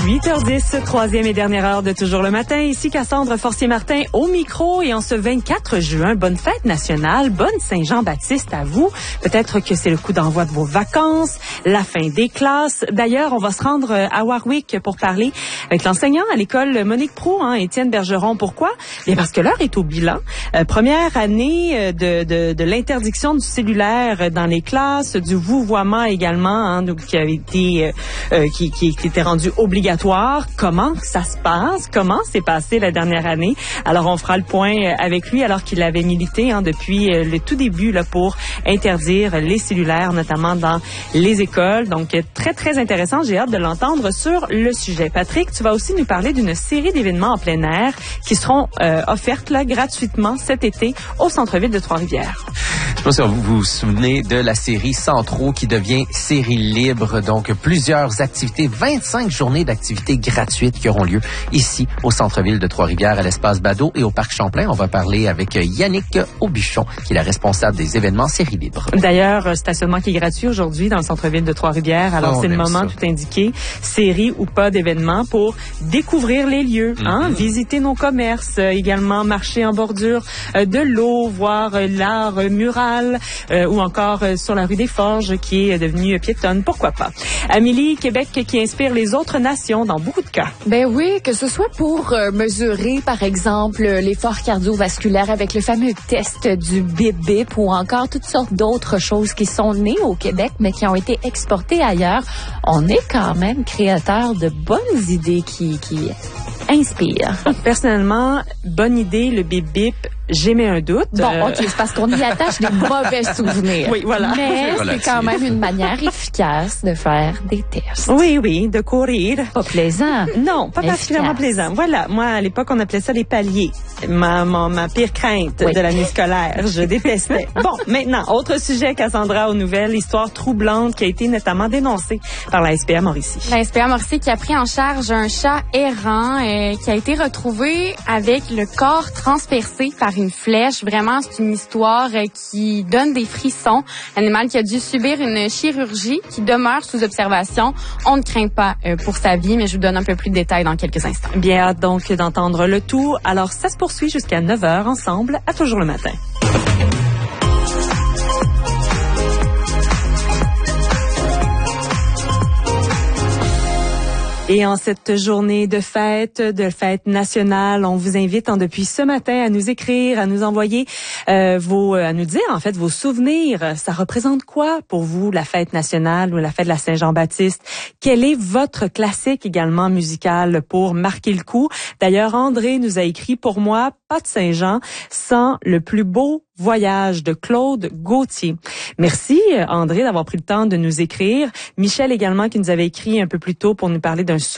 8h10, troisième et dernière heure de Toujours le matin. Ici Cassandre Forcier-Martin au micro et en ce 24 juin, bonne fête nationale, bonne Saint-Jean-Baptiste à vous. Peut-être que c'est le coup d'envoi de vos vacances, la fin des classes. D'ailleurs, on va se rendre à Warwick pour parler avec l'enseignant à l'école Monique Proulx, Étienne Bergeron. Pourquoi? Bien parce que l'heure est au bilan. Première année de l'interdiction du cellulaire dans les classes, du vouvoiement également, qui avait été qui était rendu obligatoire. Comment ça se passe? Comment s'est passé la dernière année? Alors, on fera le point avec lui alors qu'il avait milité depuis le tout début pour interdire les cellulaires, notamment dans les écoles. Donc, très, très intéressant. J'ai hâte de l'entendre sur le sujet. Patrick, tu vas aussi nous parler d'une série d'événements en plein air qui seront offertes gratuitement cet été au centre-ville de Trois-Rivières. Je pense que vous vous souvenez de la série Centro qui devient série libre. Donc, plusieurs activités, 25 journées d'activités gratuites qui auront lieu ici au centre-ville de Trois-Rivières, à l'espace Badeau et au parc Champlain. On va parler avec Yannick Aubuchon, qui est la responsable des événements série libre. D'ailleurs, stationnement qui est gratuit aujourd'hui dans le centre-ville de Trois-Rivières. Alors, c'est le moment tout indiqué, série ou pas d'événements pour découvrir les lieux, visiter nos commerces, également marcher en bordure de l'eau, voir l'art mural ou encore sur la rue des Forges qui est devenue piétonne. Pourquoi pas? Amélie, Québec qui inspire les autres nations dans beaucoup de cas. Ben oui, que ce soit pour mesurer, par exemple, l'effort cardiovasculaire avec le fameux test du bip-bip ou encore toutes sortes d'autres choses qui sont nées au Québec mais qui ont été exportées ailleurs. On est quand même créateur de bonnes idées qui inspirent. Personnellement, bonne idée, le bip-bip. J'émets un doute. Bon, OK, c'est parce qu'on y attache des mauvais souvenirs. Oui, voilà. Mais c'est quand même une manière efficace de faire des tests. Oui, de courir. Pas plaisant. Non, pas particulièrement plaisant. Voilà, moi, à l'époque, on appelait ça les paliers. Ma pire crainte de l'année scolaire. Je détestais. Bon, maintenant, autre sujet, Cassandra, aux nouvelles, histoire troublante qui a été notamment dénoncée par la SPA Mauricie. La SPA Mauricie qui a pris en charge un chat errant qui a été retrouvé avec le corps transpercé par une flèche. Vraiment, c'est une histoire qui donne des frissons. L'animal qui a dû subir une chirurgie qui demeure sous observation. On ne craint pas pour sa vie, mais je vous donne un peu plus de détails dans quelques instants. Bien hâte donc d'entendre le tout. Alors, ça se poursuit jusqu'à 9h ensemble à Toujours le matin. Et en cette journée de fête nationale, on vous invite depuis ce matin à nous écrire, à nous envoyer à nous dire en fait vos souvenirs. Ça représente quoi pour vous la fête nationale ou la fête de la Saint-Jean-Baptiste? Quel est votre classique également musical pour marquer le coup? D'ailleurs, André nous a écrit: pour moi, pas de Saint-Jean sans le plus beau voyage de Claude Gauthier. Merci André d'avoir pris le temps de nous écrire. Michel également qui nous avait écrit un peu plus tôt pour nous parler d'un